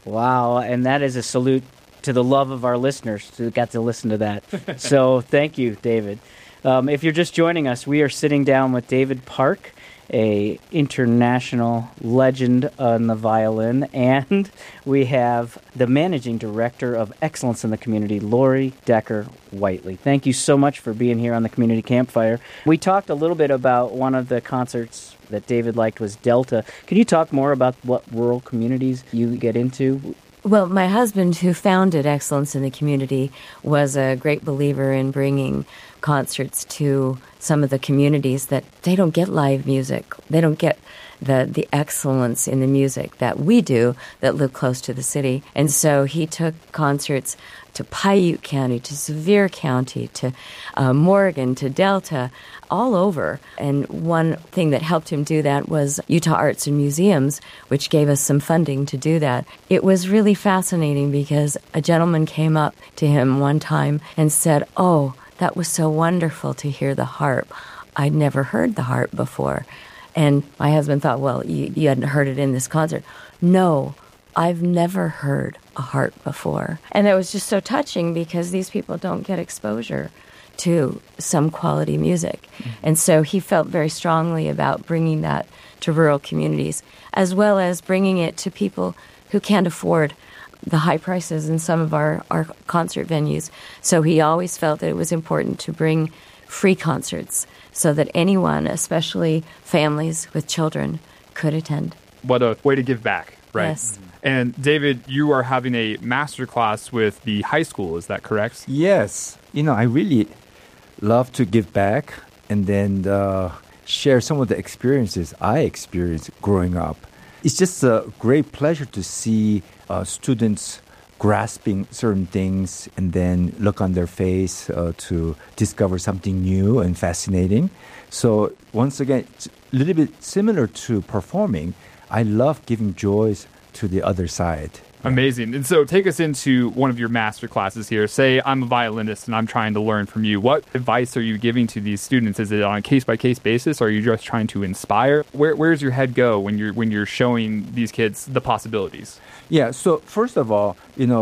Wow, and that is a salute to the love of our listeners who got to listen to that. So thank you, David. If you're just joining us, we are sitting down with David Park, a international legend on the violin, and we have the managing director of Excellence in the Community, Lori Decker-Whiteley. Thank you so much for being here on the Community Campfire. We talked a little bit about one of the concerts that David liked was Delta. Can you talk more about what rural communities you get into? Well, my husband, who founded Excellence in the Community, was a great believer in bringing concerts to some of the communities that they don't get live music. They don't get the excellence in the music that we do that live close to the city. And so he took concerts to Piute County, to Sevier County, to Morgan, to Delta, all over. And one thing that helped him do that was Utah Arts and Museums, which gave us some funding to do that. It was really fascinating because a gentleman came up to him one time and said, "Oh, that was so wonderful to hear the harp. I'd never heard the harp before." And my husband thought, well, you hadn't heard it in this concert. No, I've never heard a harp before. And that was just so touching because these people don't get exposure to some quality music. Mm-hmm. And so he felt very strongly about bringing that to rural communities, as well as bringing it to people who can't afford the high prices in some of our concert venues. So he always felt that it was important to bring free concerts so that anyone, especially families with children, could attend. What a way to give back, right? Yes. And David, you are having a master class with the high school, is that correct? Yes. I really love to give back and then share some of the experiences I experienced growing up. It's just a great pleasure to see students grasping certain things and then look on their face to discover something new and fascinating. So once again, it's a little bit similar to performing. I love giving joys to the other side. Amazing. And so take us into one of your master classes here. Say I'm a violinist and I'm trying to learn from you. What advice are you giving to these students? Is it on a case-by-case basis, or are you just trying to inspire? Where's your head go when you're showing these kids the possibilities? Yeah, so first of all,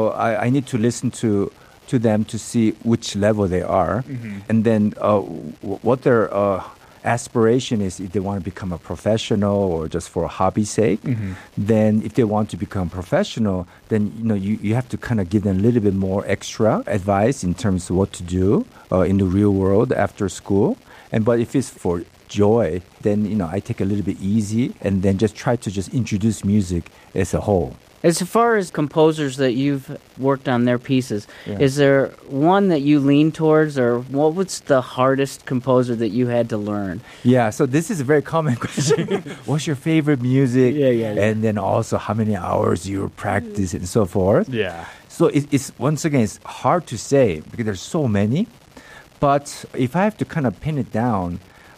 I need to listen to them to see which level they are, mm-hmm. and then what their aspiration is. If they want to become a professional or just for a hobby's sake, mm-hmm. then if they want to become professional, then you have to kind of give them a little bit more extra advice in terms of what to do in the real world after school. But if it's for joy, then I take a little bit easy and then just try to just introduce music as a whole. As far as composers that you've worked on their pieces, Is there one that you lean towards, or what was the hardest composer that you had to learn? Yeah, so this is a very common question. What's your favorite music? Yeah. And then also how many hours you practice and so forth. Yeah. So it's once again, it's hard to say because there's so many. But if I have to kind of pin it down,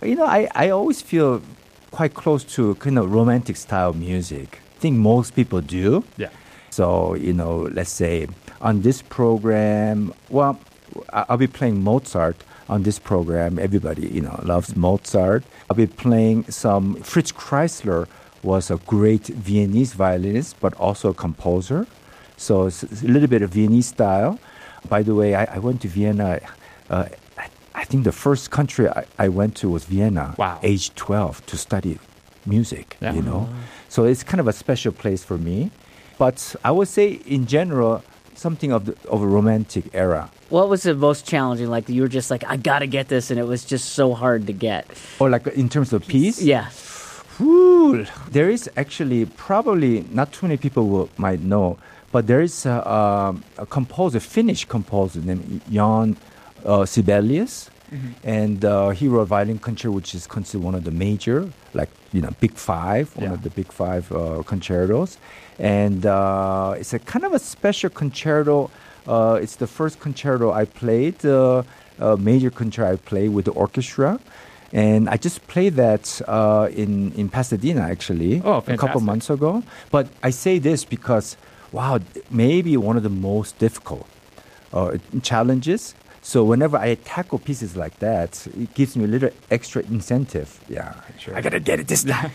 I always feel quite close to kind of romantic style music. I think most people do. Yeah. So, let's say on this program, well, I'll be playing Mozart on this program. Everybody, loves Mozart. I'll be playing some Fritz Kreisler was a great Viennese violinist, but also a composer. So it's a little bit of Viennese style. By the way, I went to Vienna. I think the first country I went to was Vienna. Wow. Age 12 to study music, Yeah. So it's kind of a special place for me. But I would say, in general, something of a romantic era. What was the most challenging? Like you were just like, I got to get this, and it was just so hard to get. Or like in terms of piece? Yeah. Whew. There is actually probably not too many people might know, but there is a composer, Finnish composer named Jan Sibelius. Mm-hmm. And he wrote Violin Concerto, which is considered one of the major, Big Five, one of the Big Five concertos. And it's a kind of a special concerto. It's the first concerto I played, major concerto I played with the orchestra. And I just played that in Pasadena, actually, a couple months ago. But I say this because, wow, maybe one of the most difficult challenges. So whenever I tackle pieces like that, it gives me a little extra incentive. Yeah, Sure. I gotta get it this time.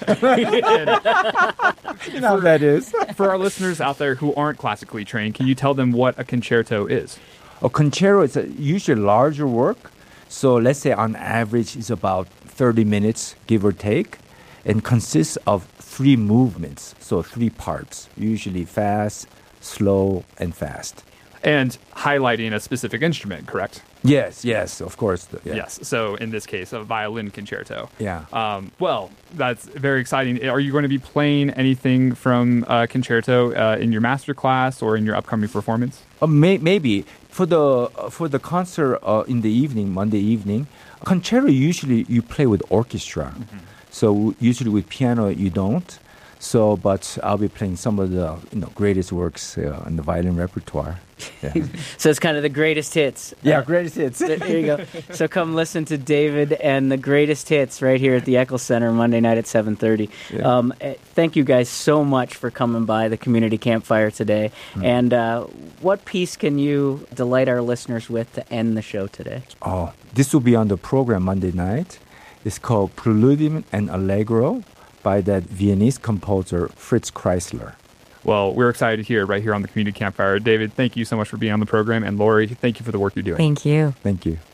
You know how that is. For our listeners out there who aren't classically trained, can you tell them what a concerto is? A concerto is usually larger work. So let's say on average it's about 30 minutes, give or take, and consists of 3 movements. So 3 parts, usually fast, slow, and fast. And highlighting a specific instrument, correct? Yes, of course. Yeah. Yes. So in this case, a violin concerto. Yeah. Well, that's very exciting. Are you going to be playing anything from concerto in your master class or in your upcoming performance? Maybe for the concert in the evening, Monday evening, concerto usually you play with orchestra. Mm-hmm. So usually with piano you don't. So, but I'll be playing some of the greatest works in the violin repertoire. Yeah. So it's kind of the greatest hits. Yeah, greatest hits. There you go. So come listen to David and the greatest hits right here at the Eccles Center Monday night at 7:30. Yeah. Thank you guys so much for coming by the community campfire today. And what piece can you delight our listeners with to end the show today? Oh, this will be on the program Monday night. It's called Preludium and Allegro by that Viennese composer Fritz Kreisler. Well, we're excited to hear it right here on the Community Campfire. David, thank you so much for being on the program. And Lori, thank you for the work you're doing. Thank you. Thank you.